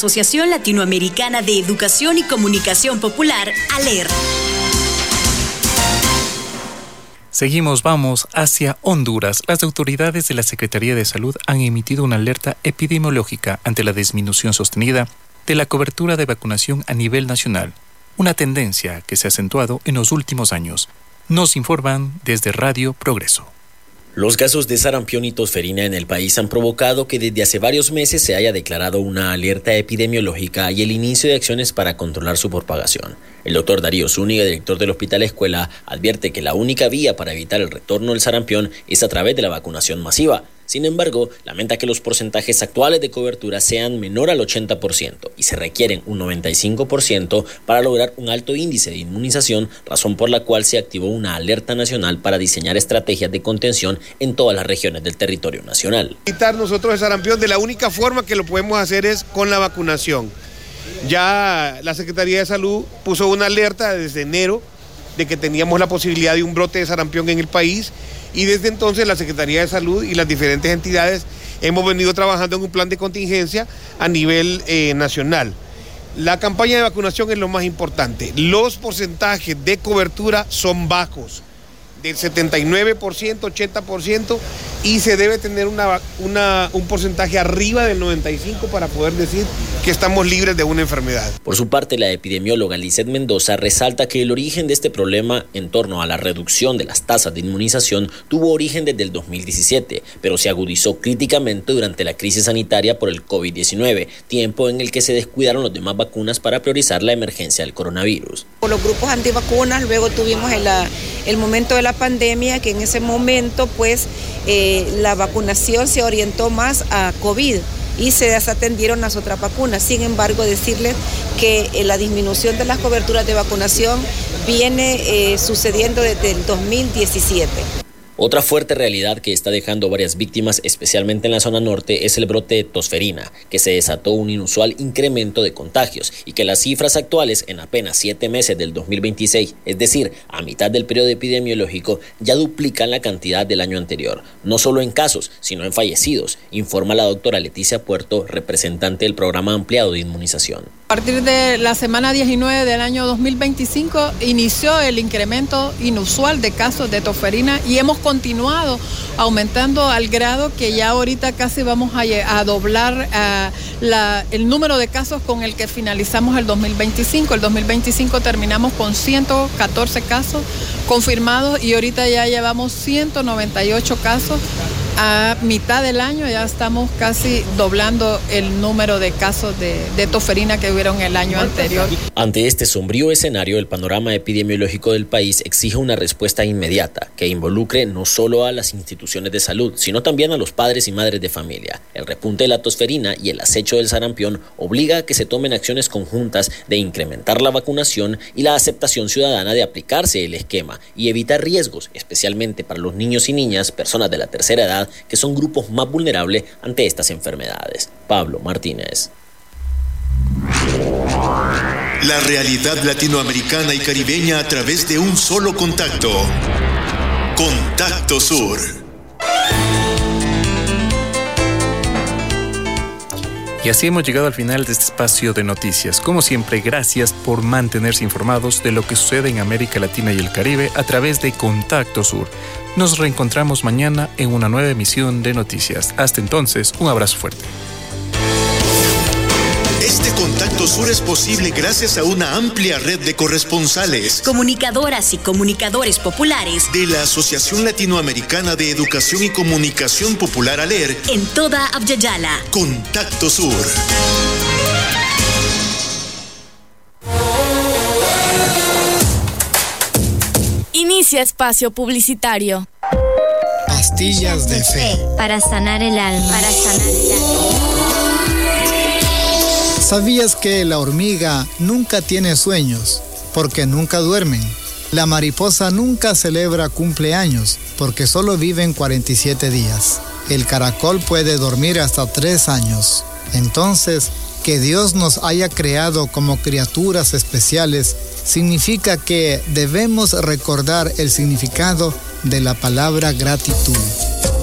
Asociación Latinoamericana de Educación y Comunicación Popular, ALER. Seguimos, vamos hacia Honduras. Las autoridades de la Secretaría de Salud han emitido una alerta epidemiológica ante la disminución sostenida de la cobertura de vacunación a nivel nacional, una tendencia que se ha acentuado en los últimos años. Nos informan desde Radio Progreso. Los casos de sarampión y tosferina en el país han provocado que desde hace varios meses se haya declarado una alerta epidemiológica y el inicio de acciones para controlar su propagación. El doctor Darío Zúñiga, director del Hospital Escuela, advierte que la única vía para evitar el retorno del sarampión es a través de la vacunación masiva. Sin embargo, lamenta que los porcentajes actuales de cobertura sean menor al 80% y se requieren un 95% para lograr un alto índice de inmunización, razón por la cual se activó una alerta nacional para diseñar estrategias de contención en todas las regiones del territorio nacional. Evitar nosotros el sarampión, de la única forma que lo podemos hacer es con la vacunación. Ya la Secretaría de Salud puso una alerta desde enero de que teníamos la posibilidad de un brote de sarampión en el país, y desde entonces la Secretaría de Salud y las diferentes entidades hemos venido trabajando en un plan de contingencia a nivel nacional. La campaña de vacunación es lo más importante. Los porcentajes de cobertura son bajos, del 79%, 80%, y se debe tener un porcentaje arriba del 95% para poder decir que estamos libres de una enfermedad. Por su parte, la epidemióloga Lizeth Mendoza resalta que el origen de este problema en torno a la reducción de las tasas de inmunización tuvo origen desde el 2017, pero se agudizó críticamente durante la crisis sanitaria por el COVID-19, tiempo en el que se descuidaron las demás vacunas para priorizar la emergencia del coronavirus. Por los grupos antivacunas, luego tuvimos el momento de la pandemia, que en ese momento pues la vacunación se orientó más a COVID y se desatendieron las otras vacunas. Sin embargo, decirles que la disminución de las coberturas de vacunación viene sucediendo desde el 2017. Otra fuerte realidad que está dejando varias víctimas, especialmente en la zona norte, es el brote de tosferina, que se desató un inusual incremento de contagios y que las cifras actuales en apenas 7 meses del 2026, es decir, a mitad del periodo epidemiológico, ya duplican la cantidad del año anterior, no solo en casos, sino en fallecidos, informa la doctora Leticia Puerto, representante del programa ampliado de inmunización. A partir de la semana 19 del año 2025 inició el incremento inusual de casos de tosferina y hemos continuado aumentando al grado que ya ahorita casi vamos a doblar el número de casos con el que finalizamos el 2025. El 2025 terminamos con 114 casos confirmados y ahorita ya llevamos 198 casos. A mitad del año ya estamos casi doblando el número de casos de tosferina que hubieron el año anterior. Ante este sombrío escenario, el panorama epidemiológico del país exige una respuesta inmediata que involucre no solo a las instituciones de salud, sino también a los padres y madres de familia. El repunte de la tosferina y el acecho del sarampión obliga a que se tomen acciones conjuntas de incrementar la vacunación y la aceptación ciudadana de aplicarse el esquema y evitar riesgos, especialmente para los niños y niñas, personas de la tercera edad, que son grupos más vulnerables ante estas enfermedades. Pablo Martínez. La realidad latinoamericana y caribeña a través de un solo contacto. Contacto Sur. Y así hemos llegado al final de este espacio de noticias. Como siempre, gracias por mantenerse informados de lo que sucede en América Latina y el Caribe a través de Contacto Sur. Nos reencontramos mañana en una nueva emisión de noticias. Hasta entonces, un abrazo fuerte. Este Contacto Sur es posible gracias a una amplia red de corresponsales, comunicadoras y comunicadores populares de la Asociación Latinoamericana de Educación y Comunicación Popular, ALER, en toda Abya-Yala. Contacto Sur. Inicia espacio publicitario. Pastillas de fe. Para sanar el alma. ¿Sabías que la hormiga nunca tiene sueños porque nunca duermen? La mariposa nunca celebra cumpleaños porque solo viven 47 días. El caracol puede dormir hasta 3 años. Entonces, que Dios nos haya creado como criaturas especiales significa que debemos recordar el significado de la palabra gratitud.